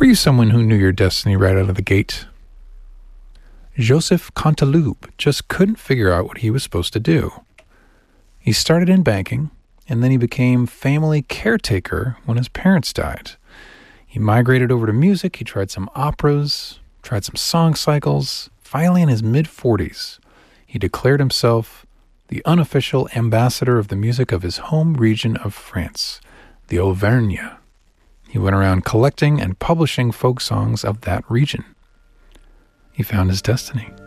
Were you someone who knew your destiny right out of the gate? Joseph Canteloube just couldn't figure out what he was supposed to do. He started in banking, and then he became family caretaker when his parents died. He migrated over to music, he tried some operas, tried some song cycles. Finally, in his mid-40s, he declared himself the unofficial ambassador of the music of his home region of France, the Auvergne. He went around collecting and publishing folk songs of that region. He found his destiny.